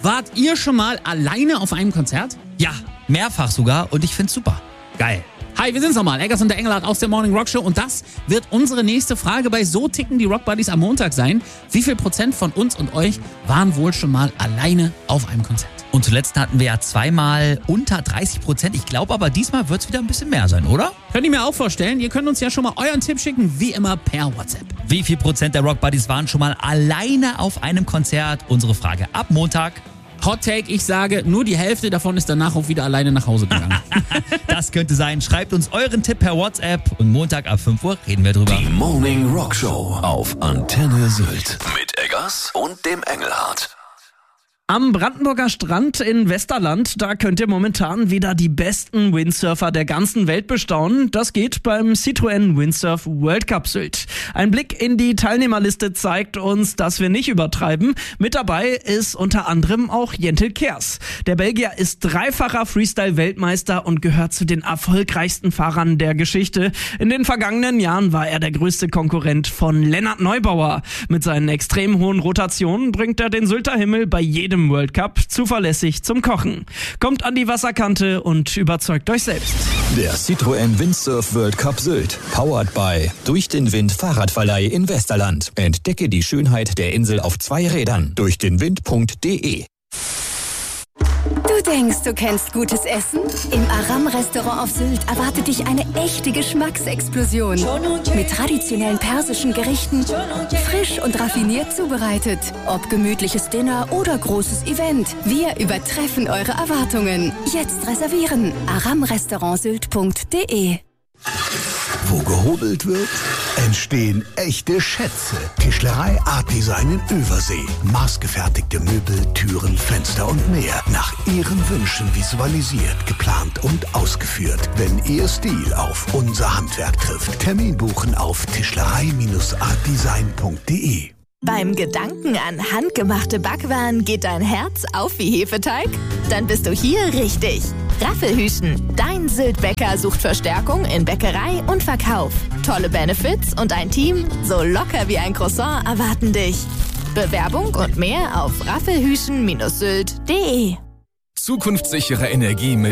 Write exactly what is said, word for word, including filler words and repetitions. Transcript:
Wart ihr schon mal alleine auf einem Konzert? Ja, mehrfach sogar und ich find's super. Geil. Hi, wir sind's nochmal, Eggers und der Engelhardt aus der Morning Rock Show und das wird unsere nächste Frage bei So ticken die Rock Buddies am Montag sein. Wie viel Prozent von uns und euch waren wohl schon mal alleine auf einem Konzert? Und zuletzt hatten wir ja zweimal unter dreißig Prozent. Ich glaube aber diesmal wird's wieder ein bisschen mehr sein, oder? Könnt ihr mir auch vorstellen, ihr könnt uns ja schon mal euren Tipp schicken, wie immer per WhatsApp. Wie viel Prozent der Rock Buddies waren schon mal alleine auf einem Konzert? Unsere Frage ab Montag. Hot Take, ich sage, nur die Hälfte davon ist danach auch wieder alleine nach Hause gegangen. Das könnte sein. Schreibt uns euren Tipp per WhatsApp und Montag ab fünf Uhr reden wir drüber. Die Morning Rock Show auf Antenne Sylt mit Eggers und dem Engelhardt. Am Brandenburger Strand in Westerland, da könnt ihr momentan wieder die besten Windsurfer der ganzen Welt bestaunen. Das geht beim Citroën Windsurf World Cup Sylt. Ein Blick in die Teilnehmerliste zeigt uns, dass wir nicht übertreiben. Mit dabei ist unter anderem auch Jentel Kers. Der Belgier ist dreifacher Freestyle-Weltmeister und gehört zu den erfolgreichsten Fahrern der Geschichte. In den vergangenen Jahren war er der größte Konkurrent von Lennart Neubauer. Mit seinen extrem hohen Rotationen bringt er den Sylter Himmel bei jedem im World Cup zuverlässig zum Kochen. Kommt an die Wasserkante und überzeugt euch selbst. Der Citroën Windsurf World Cup Sylt. Powered by Durch den Wind Fahrradverleih in Westerland. Entdecke die Schönheit der Insel auf zwei Rädern. Durch den Wind punkt de. Du denkst, du kennst gutes Essen? Im Aram-Restaurant auf Sylt erwartet dich eine echte Geschmacksexplosion. Mit traditionellen persischen Gerichten, frisch und raffiniert zubereitet. Ob gemütliches Dinner oder großes Event, wir übertreffen eure Erwartungen. Jetzt reservieren. aram restaurant sylt punkt de. Wo gehobelt wird, entstehen echte Schätze. Tischlerei Art Design in Übersee. Maßgefertigte Möbel, Türen, Fenster und mehr. Nach Ihren Wünschen visualisiert, geplant und ausgeführt. Wenn Ihr Stil auf unser Handwerk trifft. Termin buchen auf tischlerei art design punkt de. Beim Gedanken an handgemachte Backwaren geht dein Herz auf wie Hefeteig? Dann bist du hier richtig. Raffelhüschen, dein Sylt-Bäcker sucht Verstärkung in Bäckerei und Verkauf. Tolle Benefits und ein Team so locker wie ein Croissant erwarten dich. Bewerbung und mehr auf raffelhüschen Bindestrich sylt punkt de. Zukunftssichere Energie mit